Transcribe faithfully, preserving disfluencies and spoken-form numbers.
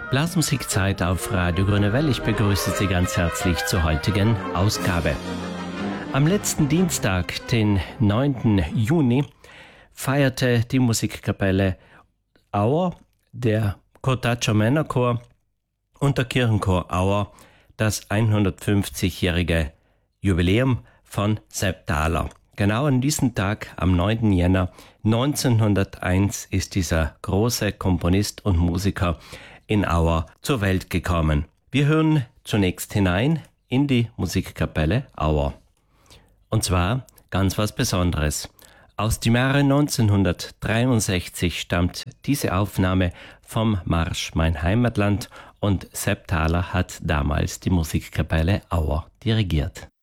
Blasmusikzeit auf Radio Grüne Welle. Ich begrüße Sie ganz herzlich zur heutigen Ausgabe. Am letzten Dienstag, den neunten Juni, feierte die Musikkapelle Auer, der Cortaccio Männerchor und der Kirchenchor Auer das hundertfünfzigjährige Jubiläum von Sepp Thaler. Genau an diesem Tag, am neunten Jänner neunzehnhunderteins, ist dieser große Komponist und Musiker in Auer zur Welt gekommen. Wir hören zunächst hinein in die Musikkapelle Auer. Und zwar ganz was Besonderes. Aus dem Jahre neunzehnhundertdreiundsechzig stammt diese Aufnahme vom Marsch Mein Heimatland und Sepp Thaler hat damals die Musikkapelle Auer dirigiert.